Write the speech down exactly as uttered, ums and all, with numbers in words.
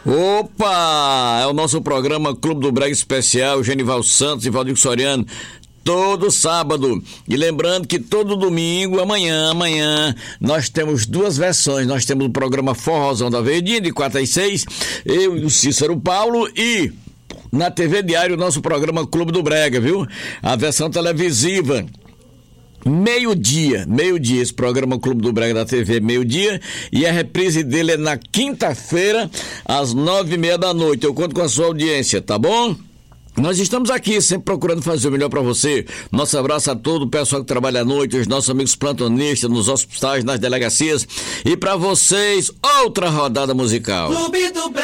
Opa! É o nosso programa Clube do Brega Especial, Genival Santos e Valdir Soriano, todo sábado. E lembrando que todo domingo, amanhã, amanhã, nós temos duas versões. Nós temos o programa Forrozão da Verdinha, de quatro às seis, eu e o Cícero Paulo, e na T V Diário, o nosso programa Clube do Brega, viu? A versão televisiva. Meio-dia, meio-dia, esse programa Clube do Brega da T V, meio-dia, e a reprise dele é na quinta-feira, às nove e meia da noite. Eu conto com a sua audiência, tá bom? Nós estamos aqui sempre procurando fazer o melhor para você. Nosso abraço a todo o pessoal que trabalha à noite, os nossos amigos plantonistas, nos hospitais, nas delegacias, e para vocês, outra rodada musical. Clube do Brega.